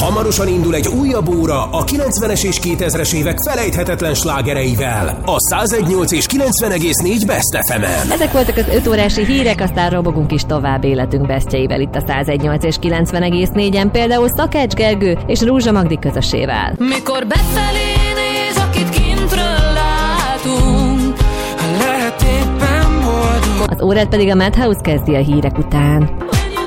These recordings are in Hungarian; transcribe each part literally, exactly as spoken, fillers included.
Hamarosan indul egy újabb óra a kilencvenes és kétezres évek felejthetetlen slágereivel. A száz egy nyolc és kilencven egész négy Best ef emen. Ezek voltak az öt órási hírek, aztán robogunk is tovább életünk bestjeivel itt a száz egy nyolc és kilencven egész négyen, például Szakács Gergő és Rózsa Magdi közösével. Mikor befelé néz, akit kintről látunk, lehet éppen boldog. Az órát pedig a Madhouse kezdi a hírek után.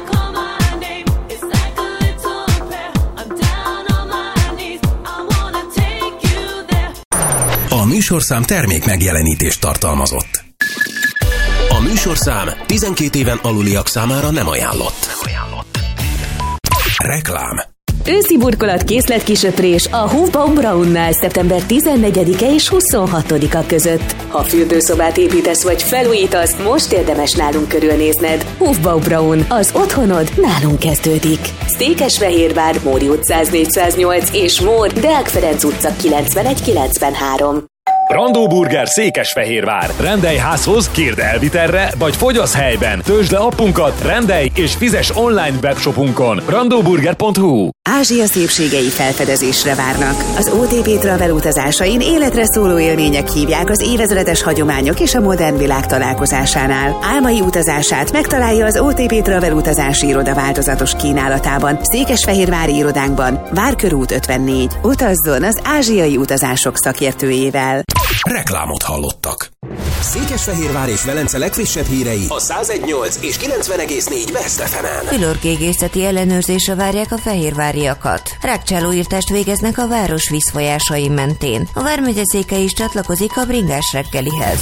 A műsorszám termék megjelenítést tartalmazott. A műsorszám tizenkét éven aluliak számára nem ajánlott. Nem ajánlott. Reklám. Őszi burkolat készletkisöprés a Hofbau Braunnál szeptember tizennegyedike és huszonhatodika között. Ha fürdőszobát építesz vagy felújítasz, most érdemes nálunk körülnézned. Hofbau Braun, az otthonod nálunk kezdődik. Székesfehérvár, Móri utca négyszáznyolc és Mór, Deák Ferenc utca kilencvenegy kilencvenhárom. Brandó Burger Székesfehérvár. Rendelj házhoz, kérd elvitelre, vagy fogyasz helyben. Töltsd le appunkat, rendelj és fizes online webshopunkon. brandóburger pont hu. Ázsia szépségei felfedezésre várnak. Az o té pé Travel utazásain életre szóló élmények hívják az évezredes hagyományok és a modern világ találkozásánál. Álmai utazását megtalálja az o té pé Travel utazási iroda változatos kínálatában, Székesfehérvári irodánkban, Várkörút ötvennégy. Utazzon az ázsiai utazások szakértőjével. Reklámot hallottak. Székesfehérvár és Velence legfrissebb hírei a száz egy nyolc és kilencven egész négy Best ef emen. Fülorgégészeti ellenőrzésre várják a fehérváriakat. Rágcsálóírtást végeznek a város vízfolyásai mentén. A vármegye széke is csatlakozik a bringás reggelihez.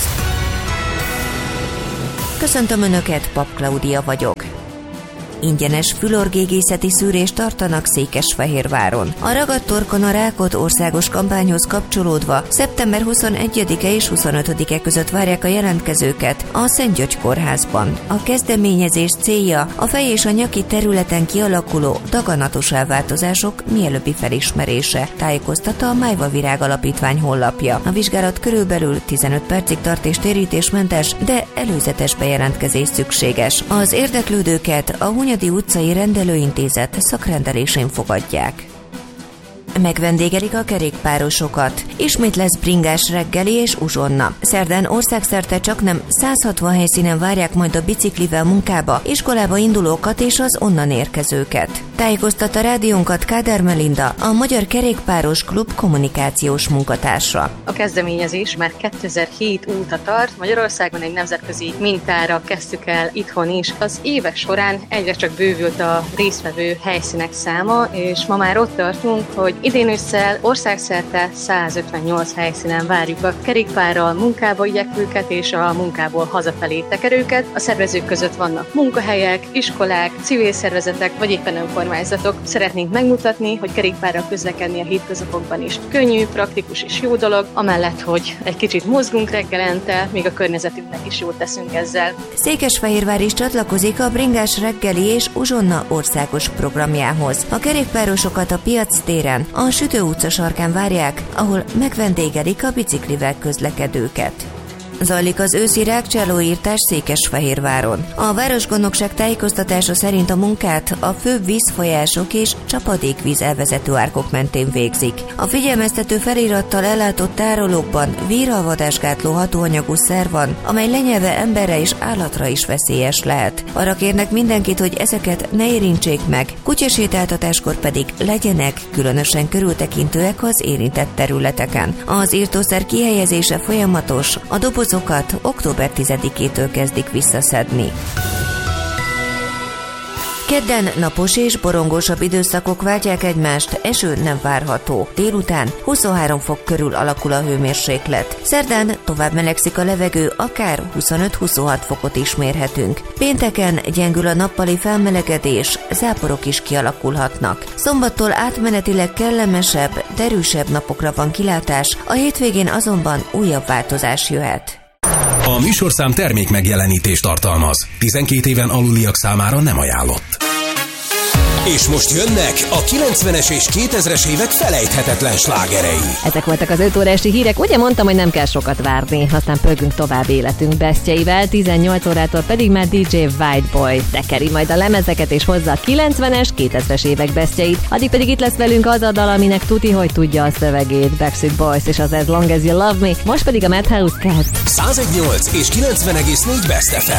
Köszöntöm Önöket, Pap Klaudia vagyok. Ingyenes fülorgégészeti szűrést tartanak Székesfehérváron. A ragadt torkon a rákot országos kampányhoz kapcsolódva szeptember huszonegyedike és huszonötödike között várják a jelentkezőket a Szent György kórházban. A kezdeményezés célja a fej és a nyaki területen kialakuló daganatos elváltozások mielőbbi felismerése, tájékoztatta a Májva Virág Alapítvány honlapja. A vizsgálat körülbelül tizenöt percig tart és térítésmentes, de előzetes bejelentkezés szükséges. Az érdeklődőket a Hunyadi utcai rendelőintézet szakrendelésén fogadják. Megvendégelik a kerékpárosokat. Ismét lesz bringás reggeli és uzsonna. Szerdán országszerte csaknem száz hatvan helyszínen várják majd a biciklivel munkába, iskolába indulókat és az onnan érkezőket. Tájékoztatta rádiónkat Kádár Melinda, a Magyar Kerékpáros Klub kommunikációs munkatársa. A kezdeményezés már kétezer-hét óta tart, Magyarországon egy nemzetközi mintára kezdtük el itthon is. Az évek során egyre csak bővült a résztvevő helyszínek száma, és ma már ott tartunk, hogy idén ősszel országszerte száz ötvennyolc helyszínen várjuk a kerékpárral munkába igyekvőket és a munkából hazafelé tekerőket. A szervezők között vannak munkahelyek, iskolák, civil szervezetek vagy éppen önkormányzatok. Szeretnénk megmutatni, hogy kerékpárral közlekedni a hétköznapokban is könnyű, praktikus és jó dolog, amellett, hogy egy kicsit mozgunk reggelente, még a környezetünknek is jót teszünk ezzel. Székesfehérvár is csatlakozik a bringás reggeli és uzsonna országos programjához. A kerékpárosokat a Piac téren, a Sütő utca sarkán várják, ahol megvendégelik a biciklivel közlekedőket. Zajlik az őszi rágcsálóírtás Székesfehérváron. A városgondnokság tájékoztatása szerint a munkát a főbb vízfolyások és csapadékvíz elvezető árkok mentén végzik. A figyelmeztető felirattal ellátott tárolókban véralvadásgátló hatóanyagú szer van, amely lenyelve emberre és állatra is veszélyes lehet. Arra kérnek mindenkit, hogy ezeket ne érintsék meg, kutyasétáltatáskor pedig legyenek különösen körültekintőek az érintett területeken. Az írtószer kihelyezése folyamatos, a doboz Azokat október tizedikétől kezdik visszaszedni. Kedden napos és borongósabb időszakok váltják egymást, eső nem várható. Délután huszonhárom fok körül alakul a hőmérséklet. Szerdán tovább melegszik a levegő, akár huszonöt-huszonhat fokot is mérhetünk. Pénteken gyengül a nappali felmelegedés, záporok is kialakulhatnak. Szombattól átmenetileg kellemesebb, derűsebb napokra van kilátás, a hétvégén azonban újabb változás jöhet. A műsorszám termék megjelenítést tartalmaz. tizenkét éven aluliak számára nem ajánlott. És most jönnek a kilencvenes és kétezres évek felejthetetlen slágerei. Ezek voltak az öt órás hírek. Ugye mondtam, hogy nem kell sokat várni, aztán pörgünk tovább életünk bestjeivel, tizennyolc órától pedig már dé dzsé Whiteboy tekeri majd a lemezeket és hozza a kilencvenes, kétezres évek bestjeit. Addig pedig itt lesz velünk az a dal, aminek tuti, hogy tudja a szövegét, Backstreet Boys és az As Long As You Love Me, most pedig a Madhouse Cat. száz egy egész nyolc és kilencven egész négy Best ef em.